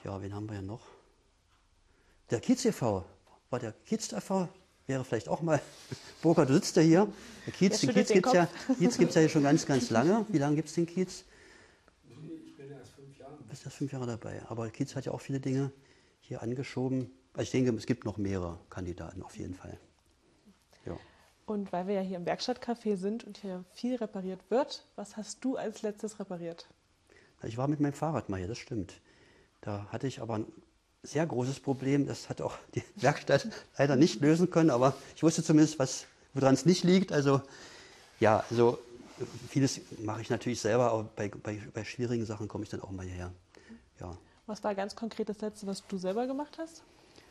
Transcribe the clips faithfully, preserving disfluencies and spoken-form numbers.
Ja, wen haben wir ja noch? Der Kiez e V. War der Kiez e V? Wäre vielleicht auch mal. Burkhard, du sitzt ja hier. Der Kiez, den Kiez gibt es ja, Kiez gibt's ja schon ganz, ganz lange. Wie lange gibt es den Kiez? Ich bin erst fünf Jahre. Du bist erst fünf Jahre dabei. Aber Kiez hat ja auch viele Dinge hier angeschoben. Also ich denke, es gibt noch mehrere Kandidaten auf jeden Fall. Ja. Und weil wir ja hier im Werkstattcafé sind und hier viel repariert wird, was hast du als letztes repariert? Ich war mit meinem Fahrrad mal hier, das stimmt. Da hatte ich aber ein sehr großes Problem. Das hat auch die Werkstatt leider nicht lösen können, aber ich wusste zumindest, was, woran es nicht liegt. Also ja, also vieles mache ich natürlich selber, aber bei, bei, bei schwierigen Sachen komme ich dann auch mal hierher. Ja. Was war ganz konkret das Letzte, was du selber gemacht hast?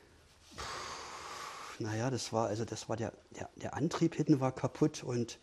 Naja, das war, also das war der, der, der Antrieb hinten war kaputt und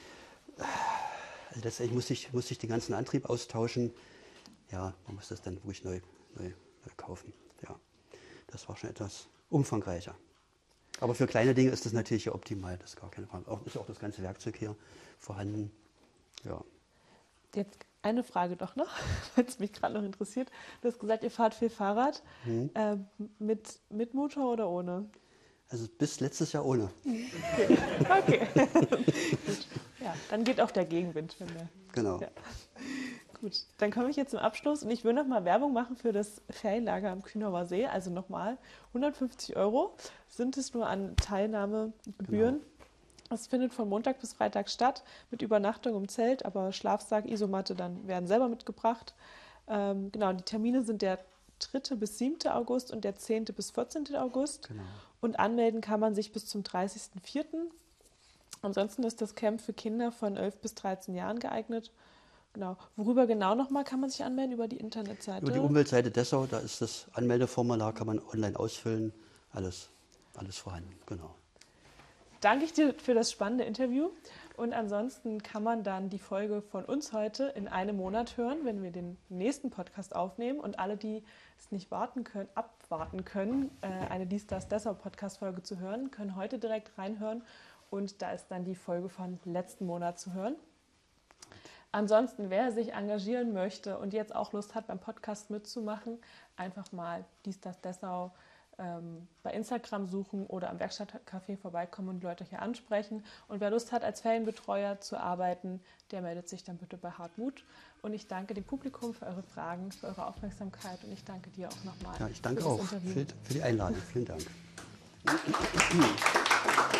also letztendlich musste ich, musste ich den ganzen Antrieb austauschen. Ja, man muss das dann ruhig neu, neu, neu kaufen. Ja, das war schon etwas umfangreicher. Aber für kleine Dinge ist das natürlich ja optimal, das ist gar keine Frage. Auch ist auch das ganze Werkzeug hier vorhanden. Ja. Jetzt eine Frage doch noch, weil es mich gerade noch interessiert. Du hast gesagt, ihr fahrt viel Fahrrad. Mhm. Äh, mit, mit Motor oder ohne? Also bis letztes Jahr ohne. Okay, okay. Gut. Ja, dann geht auch der Gegenwind. Wenn der, genau. Ja. Gut, dann komme ich jetzt zum Abschluss und ich will nochmal Werbung machen für das Ferienlager am Kühnauer See. Also nochmal hundertfünfzig Euro sind es nur an Teilnahmegebühren. Genau. Es findet von Montag bis Freitag statt, mit Übernachtung im Zelt, aber Schlafsack, Isomatte dann werden selber mitgebracht. Ähm, genau, die Termine sind der dritte bis siebte August und der zehnte bis vierzehnte August. Genau. Und anmelden kann man sich bis zum dreißigsten vierten Ansonsten ist das Camp für Kinder von elf bis dreizehn Jahren geeignet. Genau. Worüber genau nochmal kann man sich anmelden? Über die Internetseite? Über die Umweltseite Dessau, da ist das Anmeldeformular, kann man online ausfüllen. Alles, alles vorhanden, genau. Danke ich dir für das spannende Interview. Und ansonsten kann man dann die Folge von uns heute in einem Monat hören, wenn wir den nächsten Podcast aufnehmen. Und alle, die es nicht warten können, abwarten können, eine Dies, Das, Dessau Podcast-Folge zu hören, können heute direkt reinhören. Und da ist dann die Folge von letzten Monat zu hören. Ansonsten, wer sich engagieren möchte und jetzt auch Lust hat, beim Podcast mitzumachen, einfach mal Dies, Das, Dessau ähm, bei Instagram suchen oder am Werkstattcafé vorbeikommen und die Leute hier ansprechen. Und wer Lust hat, als Ferienbetreuer zu arbeiten, der meldet sich dann bitte bei Hartmut. Und ich danke dem Publikum für eure Fragen, für eure Aufmerksamkeit und ich danke dir auch nochmal. Ja, ich danke für das auch Interview. für, für die Einladung. Vielen Dank.